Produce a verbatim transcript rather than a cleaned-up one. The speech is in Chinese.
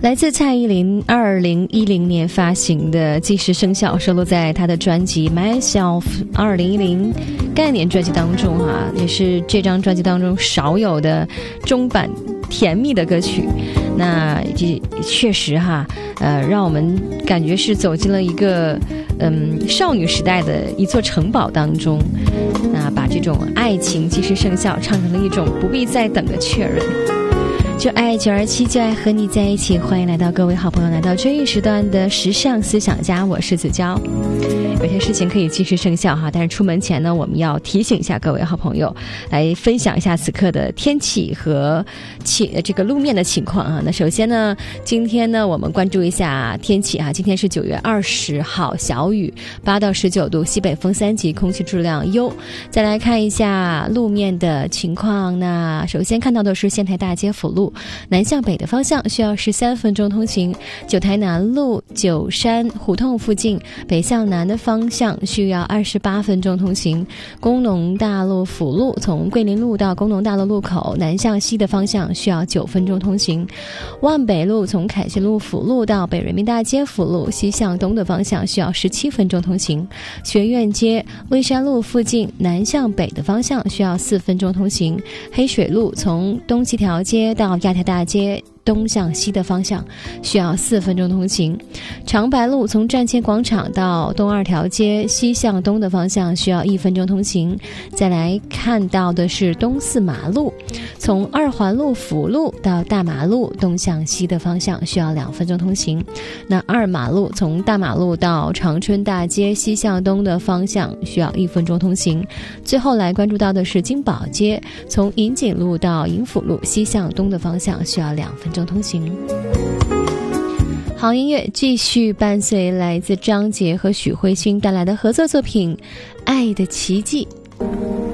来自蔡依林二零一零年发行的《即时生效》，收录在她的专辑《Myself》二零一零概念专辑当中啊，也是这张专辑当中少有的中版甜蜜的歌曲。那这确实哈，呃，让我们感觉是走进了一个嗯少女时代的一座城堡当中。那把这种爱情即时生效唱成了一种不必再等的确认。就爱九二七，就爱和你在一起。欢迎来到各位好朋友来到这一时段的时尚思想家，我是子娇。有些事情可以即时生效哈，但是出门前呢，我们要提醒一下各位好朋友，来分享一下此刻的天气和气这个路面的情况啊。那首先呢，今天呢，我们关注一下天气啊。今天是九月二十号，小雨，八到十九度，西北风三级，空气质量优。再来看一下路面的情况，那首先看到的是县台大街辅路南向北的方向需要十三分钟通行，九台南路九山胡同附近北向南的方向需要二十八分钟通行，工农大路辅路从桂林路到工农大路路口南向西的方向需要九分钟通行，万北路从凯旋路辅路到北人民大街辅路西向东的方向需要十七分钟通行，学院街蔚山路附近南向北的方向需要四分钟通行，黑水路从东七条街到亚太大街东向西的方向需要四分钟通行，长白路从站前广场到东二条街西向东的方向需要一分钟通行。再来看到的是东四马路，从二环路辅路到大马路东向西的方向需要两分钟通行。那二马路从大马路到长春大街西向东的方向需要一分钟通行。最后来关注到的是金宝街，从银井路到银府路西向东的方向需要两分钟通行。好音乐继续伴随来自张杰和许慧欣带来的合作作品《爱的奇迹》。